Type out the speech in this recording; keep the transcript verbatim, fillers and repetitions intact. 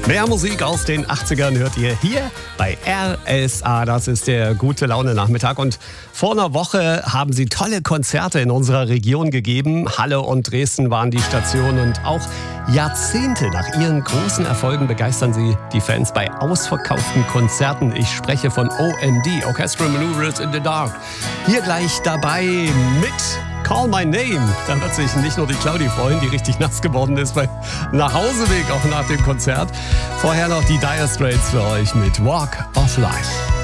Mehr Musik aus den achtzigern hört ihr hier bei R S A. Das ist der gute Laune Nachmittag. Und vor einer Woche haben sie tolle Konzerte in unserer Region gegeben. Halle und Dresden waren die Stationen. Und auch Jahrzehnte nach ihren großen Erfolgen begeistern sie die Fans bei ausverkauften Konzerten. Ich spreche von O M D, Orchestral Maneuvers in the Dark. Hier gleich dabei mit Call My Name. Da wird sich nicht nur die Claudi freuen, die richtig nass geworden ist beim Nachhauseweg, auch nach dem Konzert. Vorher noch die Dire Straits für euch mit Walk of Life.